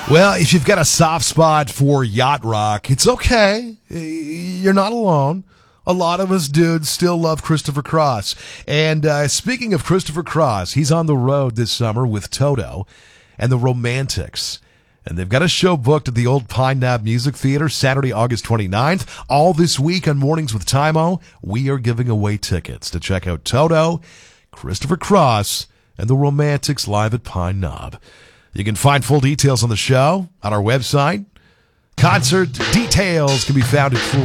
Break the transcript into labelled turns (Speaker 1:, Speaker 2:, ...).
Speaker 1: Well, if you've got a soft spot for yacht rock, it's okay. You're not alone. A lot of us dudes still love Christopher Cross. And speaking of Christopher Cross, he's on the road this summer with Toto and the Romantics. And they've got a show booked at the Old Pine Knob Music Theater Saturday, August 29th. All this week on Mornings with Tymo, we are giving away tickets to check out Toto, Christopher Cross, and the Romantics live at Pine Knob. You can find full details on the show on our website. Concert details can be found at